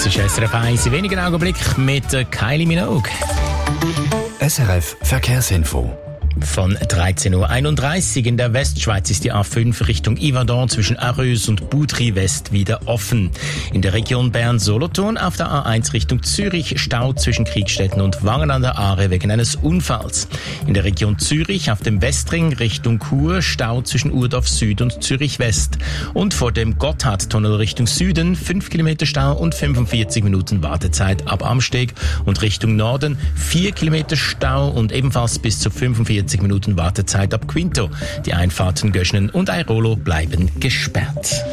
Das ist SRF 1 in wenigen Augenblicken mit Kylie Minogue. SRF Verkehrsinfo. Von 13.31 Uhr in der Westschweiz ist die A5 Richtung Yverdon zwischen Arreus und Boudry West wieder offen. In der Region Bern-Solothurn auf der A1 Richtung Zürich Stau zwischen Kriegstetten und Wangen an der Aare wegen eines Unfalls. In der Region Zürich auf dem Westring Richtung Chur Stau zwischen Urdorf Süd und Zürich West. Und vor dem Gotthardtunnel Richtung Süden 5 Kilometer Stau und 45 Minuten Wartezeit ab Amsteg. Und Richtung Norden 4 Kilometer Stau und ebenfalls bis zu 45 Minuten Wartezeit ab Quinto. Die Einfahrten Göschnen und Airolo bleiben gesperrt.